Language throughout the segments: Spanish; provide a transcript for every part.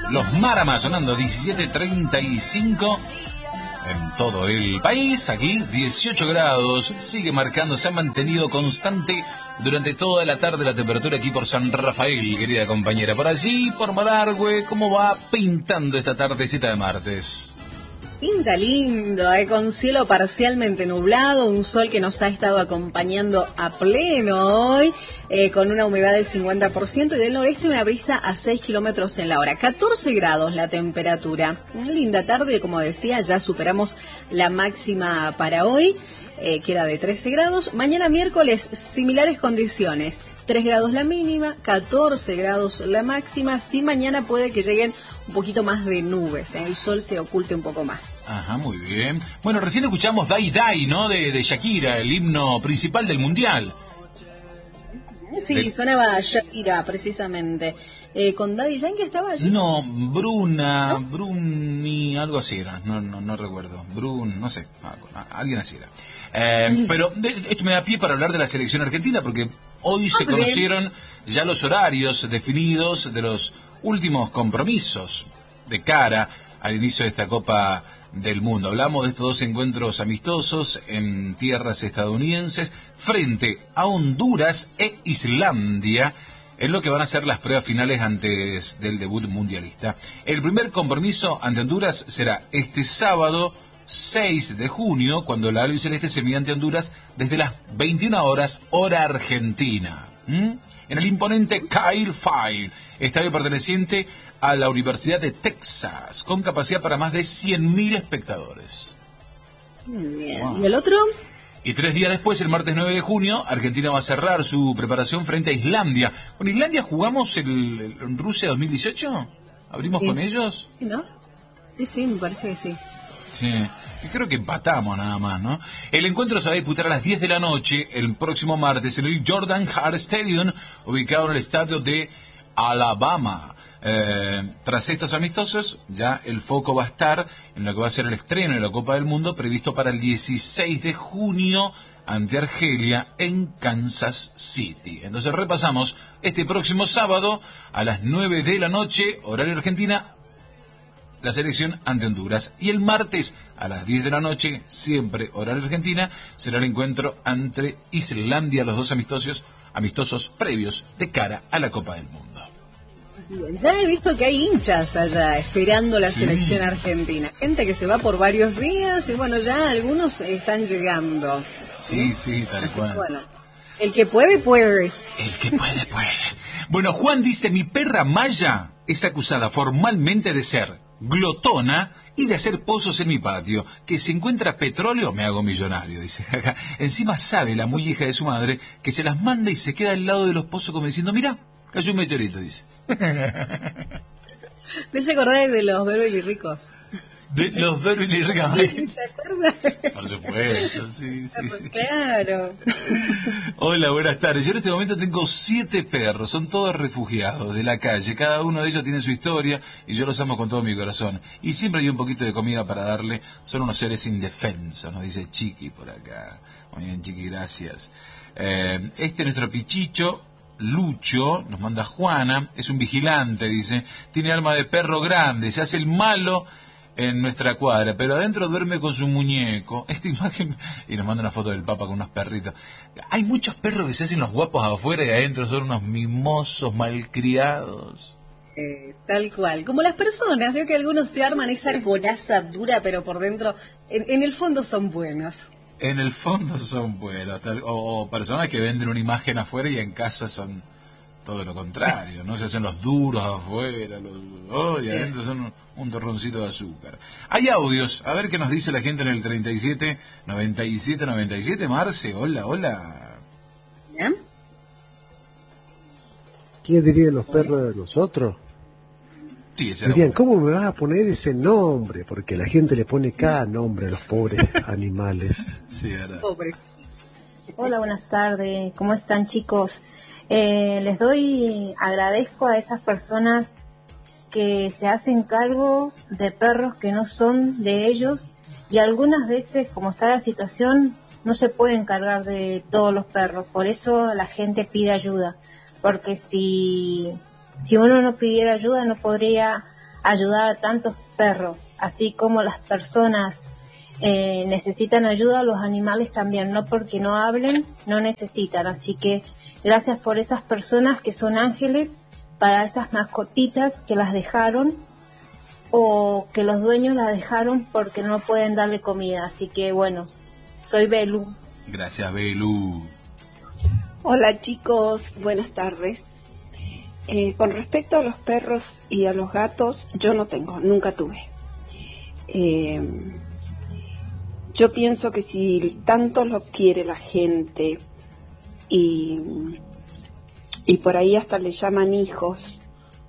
Los Maramas sonando 17:35 en todo el país. Aquí 18 grados, sigue marcando, se ha mantenido constante durante toda la tarde la temperatura aquí por San Rafael, querida compañera. Por allí, por Malargüe, ¿cómo va pintando esta tardecita de martes? Pinta lindo, con cielo parcialmente nublado, un sol que nos ha estado acompañando a pleno hoy, con una humedad del 50% y del noreste una brisa a 6 kilómetros en la hora. 14 grados la temperatura. Una linda tarde, como decía, ya superamos la máxima para hoy, que era de 13 grados. Mañana miércoles, similares condiciones. 3 grados la mínima, 14 grados la máxima. Sí, mañana puede que lleguen un poquito más de nubes, el sol se oculte un poco más. Ajá, muy bien. Bueno, recién escuchamos Dai Dai, ¿no? De Shakira, el himno principal del Mundial. Sí, sonaba Shakira, precisamente. ¿Con Daddy Yankee estaba allí? No, Bruni, algo así era, no recuerdo. No sé, alguien así era. Pero esto me da pie para hablar de la selección argentina, porque hoy se conocieron ya los horarios definidos de los últimos compromisos de cara al inicio de esta Copa del Mundo. Hablamos de estos dos encuentros amistosos en tierras estadounidenses frente a Honduras e Islandia, en lo que van a ser las pruebas finales antes del debut mundialista. El primer compromiso ante Honduras será este sábado 6 de junio, cuando la albiceleste se mide ante Honduras desde las 21 horas, hora argentina. En el imponente Kyle Field, estadio perteneciente a la Universidad de Texas, con capacidad para más de 100.000 espectadores. Bien. Wow. ¿Y el otro? Y 3 días después, el martes 9 de junio, Argentina va a cerrar su preparación frente a Islandia. ¿Con Islandia jugamos en Rusia 2018? ¿Abrimos con ellos? ¿No? Sí, me parece que sí. Sí, creo que empatamos nada más, ¿no? El encuentro se va a disputar a las 10 de la noche, el próximo martes, en el Jordan Hare Stadium, ubicado en el estadio de Alabama. Tras estos amistosos, ya el foco va a estar en lo que va a ser el estreno de la Copa del Mundo, previsto para el 16 de junio ante Argelia en Kansas City. Entonces repasamos este próximo sábado a las 9 de la noche, horario Argentina, la selección ante Honduras. Y el martes a las 10 de la noche, siempre horario Argentina, será el encuentro ante Islandia, los dos amistosos previos de cara a la Copa del Mundo. Ya he visto que hay hinchas allá esperando la selección argentina. Gente que se va por varios días y bueno, ya algunos están llegando. Sí, tal cual. Bueno, el que puede, puede. El que puede, puede. Bueno, Juan dice, mi perra Maya es acusada formalmente de ser glotona y de hacer pozos en mi patio. Que si encuentra petróleo me hago millonario, dice. Encima sabe la muy hija de su madre que se las manda y se queda al lado de los pozos como diciendo, mira, cayó un meteorito, dice. ¿Me se acordás de los Beverly Ricos? De los Beverly Ricos. ¿Te acuerdas? Por supuesto, sí. Claro. Hola, buenas tardes. Yo en este momento tengo 7 perros, son todos refugiados de la calle. Cada uno de ellos tiene su historia y yo los amo con todo mi corazón. Y siempre hay un poquito de comida para darle. Son unos seres indefensos, nos dice Chiqui por acá. Muy bien, Chiqui, gracias. Este es nuestro pichicho. Lucho, nos manda Juana, es un vigilante, dice, tiene alma de perro grande, se hace el malo en nuestra cuadra, pero adentro duerme con su muñeco. Esta imagen, y nos manda una foto del Papa con unos perritos. Hay muchos perros que se hacen los guapos afuera y adentro son unos mimosos malcriados. Tal cual, como las personas, veo que algunos te arman esa coraza dura, pero por dentro, en el fondo son buenos. En el fondo son buenos, o personas que venden una imagen afuera y en casa son todo lo contrario, ¿no? Se hacen los duros afuera, y adentro son un torroncito de azúcar. Hay audios, a ver qué nos dice la gente en el 37 97 97. Marce, hola. ¿Ya? ¿Quién diría los perros de nosotros? Sí, dirían, ¿cómo me vas a poner ese nombre? Porque la gente le pone cada nombre a los pobres animales. Sí, verdad. Pobre. Hola, buenas tardes. ¿Cómo están, chicos? Agradezco a esas personas que se hacen cargo de perros que no son de ellos y algunas veces, como está la situación, no se puede encargar de todos los perros. Por eso la gente pide ayuda, porque si uno no pidiera ayuda no podría ayudar a tantos perros, así como las personas necesitan ayuda, los animales también, no porque no hablen, no necesitan. Así que gracias por esas personas que son ángeles para esas mascotitas que las dejaron o que los dueños las dejaron porque no pueden darle comida. Así que bueno, soy Belu. Gracias, Belu. Hola chicos, buenas tardes. Con respecto a los perros y a los gatos, yo no tengo, nunca tuve. Yo pienso que si tanto lo quiere la gente y por ahí hasta le llaman hijos,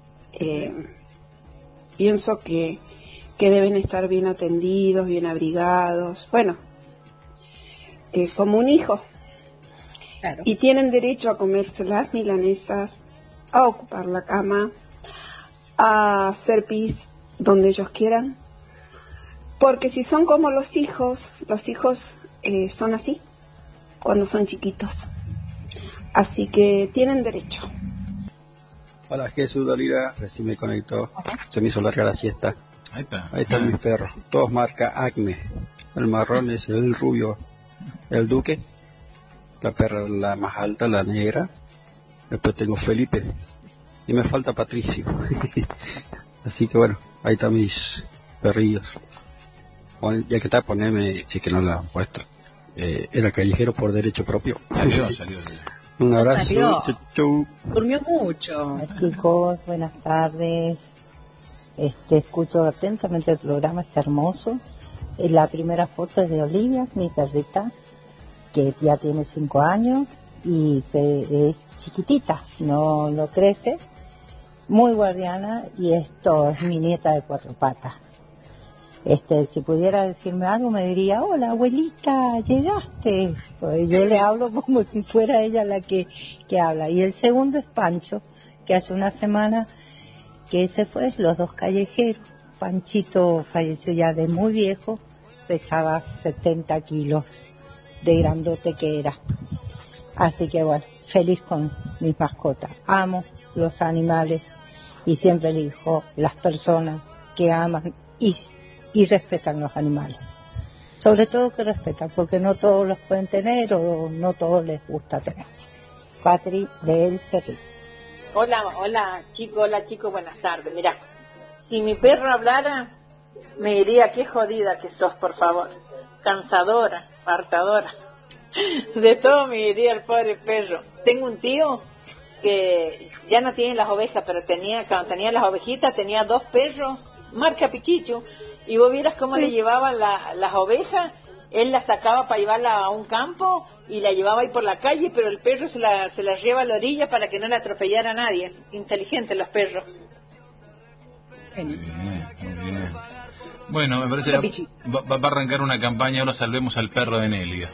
pienso que deben estar bien atendidos, bien abrigados, bueno, como un hijo. Claro. Y tienen derecho a comerse las milanesas, a ocupar la cama, a hacer pis donde ellos quieran. Porque si son como los hijos son así, cuando son chiquitos. Así que tienen derecho. Hola Jesús, Dolida, recién me conectó, se me hizo larga la siesta. Ahí Ahí están mis perros, todos marca Acme. El marrón es el rubio, el Duque. La perra la más alta, la negra. Después tengo Felipe. Y me falta Patricio. Así que bueno, ahí están mis perrillos. Bueno, ya que está, poneme, sí que no la han puesto. Era callejero por derecho propio. Salió. Un abrazo. Salió. Chau. Durmió mucho. Hola chicos, buenas tardes. Escucho atentamente el programa, está hermoso. La primera foto es de Olivia, mi perrita, que ya tiene 5 años y es chiquitita, no crece, muy guardiana, y esto es mi nieta de 4 patas. Si pudiera decirme algo me diría: hola abuelita, llegaste. Pues yo le hablo como si fuera ella la que habla. Y el segundo es Pancho, que hace una semana que se fue, los 2 callejeros. Panchito falleció ya de muy viejo, pesaba 70 kilos de grandote que era. Así que bueno, feliz con mis mascotas. Amo los animales y siempre elijo las personas que aman y respetan los animales. Sobre todo que respetan, porque no todos los pueden tener o no todos les gusta tener. Patri de El Cerrito. Hola chicos, buenas tardes. Mira, si mi perro hablara, me diría: qué jodida que sos, por favor. Cansadora, hartadora. De todo me diría el pobre perro. Tengo un tío que ya no tiene las ovejas, pero cuando tenía las ovejitas, tenía 2 perros, marca Pichicho, y vos vieras cómo le llevaban las ovejas. Él las sacaba para llevarla a un campo y la llevaba ahí por la calle, pero el perro se la lleva a la orilla para que no la atropellara a nadie. Inteligentes los perros. Muy bien. Bueno, me parece que va a arrancar una campaña. Ahora salvemos al perro de Nelia.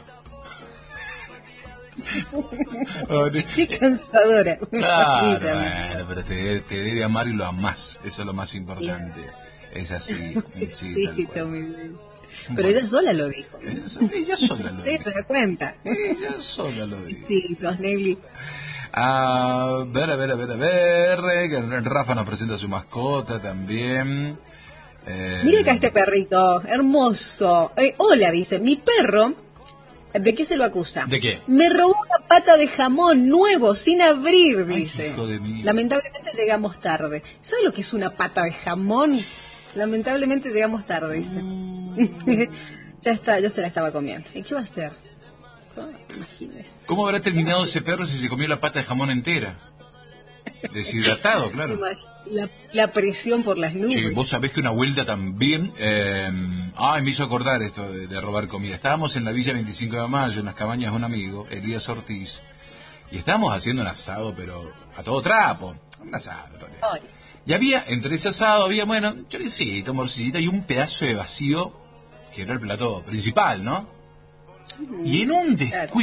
Qué cansadora. Claro, bueno, pero te debe amar y lo amás. Eso es lo más importante. Es así. Sí, tal está cual. muy bien. Pero Bueno. ella sola lo dijo. Ella sola lo ¿Se dijo. da cuenta? Ella sola lo dijo. Sí, los Nelly. A ver. Que Rafa nos presenta a su mascota también. Mira acá este perrito, hermoso. Hola, dice, mi perro, ¿de qué se lo acusa? ¿De qué? Me robó una pata de jamón nuevo, sin abrir, dice. Hijo de mí. Lamentablemente llegamos tarde. ¿Sabe lo que es una pata de jamón? Lamentablemente llegamos tarde, dice. Ya se la estaba comiendo. ¿Y qué va a hacer? Imagínese. ¿Cómo habrá terminado ese perro si se comió la pata de jamón entera? Deshidratado, claro. La presión por las nubes. Sí, vos sabés que una vuelta también... me hizo acordar esto de robar comida. Estábamos en la Villa 25 de Mayo, en las cabañas de un amigo, Elías Ortiz, y estábamos haciendo un asado, pero a todo trapo. Un asado, en realidad. Y había, entre ese asado, había, choricito, morcillita y un pedazo de vacío, que era el plato principal, ¿no? Y en un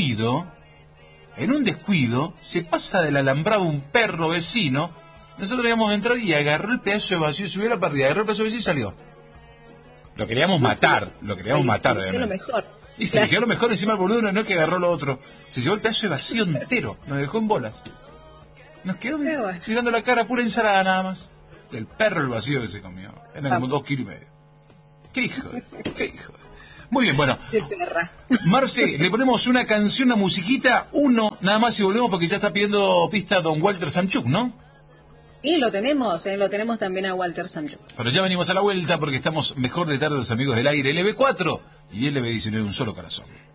descuido, se pasa del alambrado un perro vecino. Nosotros íbamos a entrar y agarró el pedazo de vacío, subió a la parrilla, agarró el pedazo de vacío y salió. Lo queríamos matar, obviamente. Lo mejor. Y se le quedó lo mejor encima del boludo, no es que agarró lo otro. Se llevó el pedazo de vacío entero, nos dejó en bolas. Nos quedó mirando la cara, pura ensalada nada más. El perro el vacío que se comió. Eran como 2,5 kilos. Qué hijo de... Muy bien, bueno. Qué perra. Marce, le ponemos una canción, una musiquita, uno, nada más y volvemos porque ya está pidiendo pista don Walter Samchuk, ¿no? Y lo tenemos también a Walter Samchuk. Pero ya venimos a la vuelta porque estamos mejor de tarde los amigos del aire, LB4 y LB19, un solo corazón.